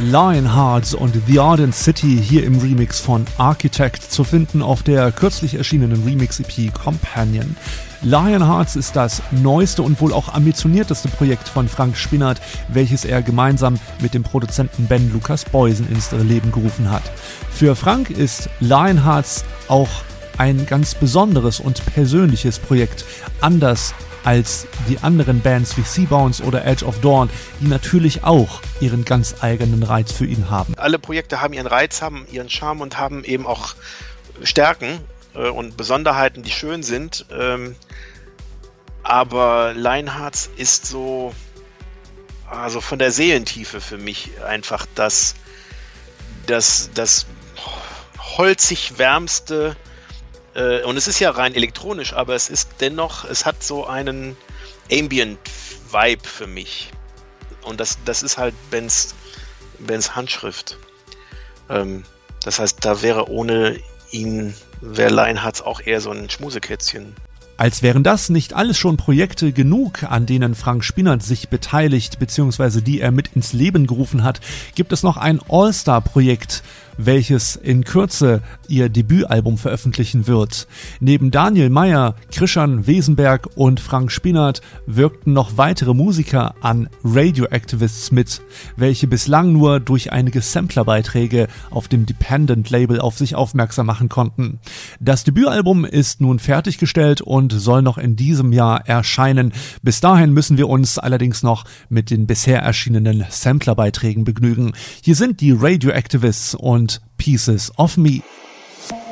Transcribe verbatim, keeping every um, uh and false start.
Lionhearts und The Ardent City hier im Remix von Architect zu finden auf der kürzlich erschienenen Remix-E P Companion. Lionhearts ist das neueste und wohl auch ambitionierteste Projekt von Frank Spinnert, welches er gemeinsam mit dem Produzenten Ben Lukas Boysen ins Leben gerufen hat. Für Frank ist Lionhearts auch ein ganz besonderes und persönliches Projekt, anders als die anderen Bands wie Seabounce oder Edge of Dawn, die natürlich auch ihren ganz eigenen Reiz für ihn haben. Alle Projekte haben ihren Reiz, haben ihren Charme und haben eben auch Stärken äh, und Besonderheiten, die schön sind. Ähm, aber Lionhearts ist so, also von der Seelentiefe für mich einfach das, das, das holzig wärmste. Und es ist ja rein elektronisch, aber es ist dennoch, es hat so einen Ambient-Vibe für mich. Und das, das ist halt Bens, Bens Handschrift. Ähm, das heißt, da wäre ohne ihn, wäre Lionhearts auch eher so ein Schmusekätzchen. Als wären das nicht alles schon Projekte genug, an denen Frank Spinnert sich beteiligt, beziehungsweise die er mit ins Leben gerufen hat, gibt es noch ein All-Star-Projekt, welches in Kürze ihr Debütalbum veröffentlichen wird. Neben Daniel Meyer, Krishan Wesenberg und Frank Spinnert wirkten noch weitere Musiker an Radioactivists mit, welche bislang nur durch einige Samplerbeiträge auf dem Dependent-Label auf sich aufmerksam machen konnten. Das Debütalbum ist nun fertiggestellt und soll noch in diesem Jahr erscheinen. Bis dahin müssen wir uns allerdings noch mit den bisher erschienenen Samplerbeiträgen begnügen. Hier sind die Radioactivists und Pieces of Me.